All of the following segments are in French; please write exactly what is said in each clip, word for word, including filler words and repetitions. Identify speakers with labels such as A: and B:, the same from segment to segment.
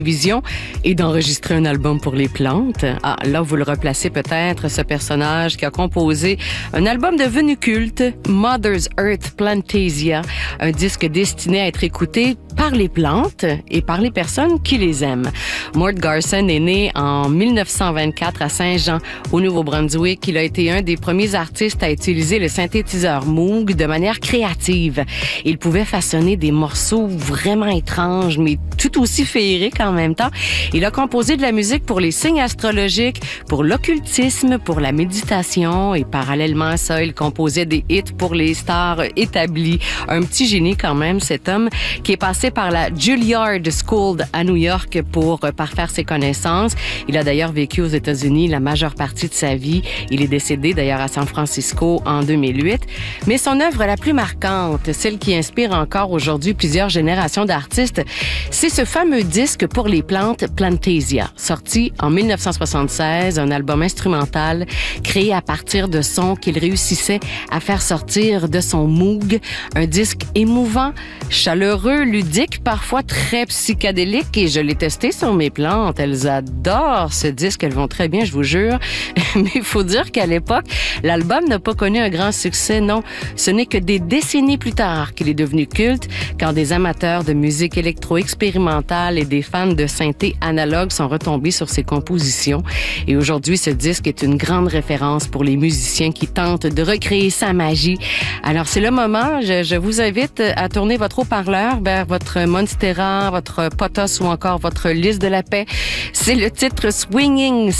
A: Vision et d'enregistrer un album pour les plantes. Ah, là, vous le replacez peut-être, ce personnage qui a composé un album devenu culte, Mother's Earth Plantasia, un disque destiné à être écouté par les plantes et par les personnes qui les aiment. Mort Garson est né en mille neuf cent vingt-quatre à Saint-Jean, au Nouveau-Brunswick. Il a été un des premiers artistes à utiliser le synthétiseur Moog de manière créative. Il pouvait façonner des morceaux vraiment étranges, mais tout aussi féeriques en même temps. Il a composé de la musique pour les signes astrologiques, pour l'occultisme, pour la méditation et parallèlement à ça, il composait des hits pour les stars établies. Un petit génie quand même, cet homme qui est passé par la Juilliard School à New York pour parfaire ses connaissances. Il a d'ailleurs vécu aux États-Unis la majeure partie de sa vie. Il est décédé d'ailleurs à San Francisco en deux mille huit. Mais son œuvre la plus marquante, celle qui inspire encore aujourd'hui plusieurs générations d'artistes, c'est ce fameux disque pour les plantes Plantasia, sorti en mille neuf cent soixante-seize, un album instrumental créé à partir de sons qu'il réussissait à faire sortir de son Moog, un disque émouvant, chaleureux, ludique, parfois très psychédélique, et je l'ai testé sur mes plantes. Elles adorent ce disque, elles vont très bien, je vous jure. Mais il faut dire qu'à l'époque, l'album n'a pas connu un grand succès, non. Ce n'est que des décennies plus tard qu'il est devenu culte, quand des amateurs de musique électro-expérimentale et des fans de synthé analogue sont retombés sur ses compositions. Et aujourd'hui, ce disque est une grande référence pour les musiciens qui tentent de recréer sa magie. Alors, c'est le moment. Je, je vous invite à tourner votre haut-parleur vers votre Monstera, votre Potos ou encore votre Lys de la Paix. C'est le titre Swinging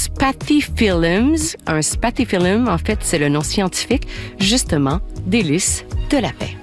A: Spathiphyllums. Un spathiphyllum, en fait, c'est le nom scientifique, justement, des lys de la paix.